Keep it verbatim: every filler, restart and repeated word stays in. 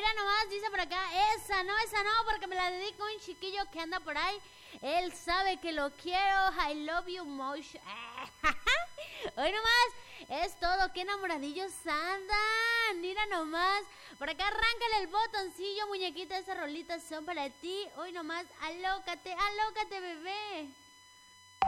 mira nomás, dice por acá, esa no, esa no, porque me la dedico a un chiquillo que anda por ahí. Él sabe que lo quiero, I love you much. Hoy nomás, es todo, qué enamoradillos andan. Mira nomás, por acá arráncale el botoncillo, muñequita, esas rolitas son para ti. Hoy nomás, alócate, alócate, bebé.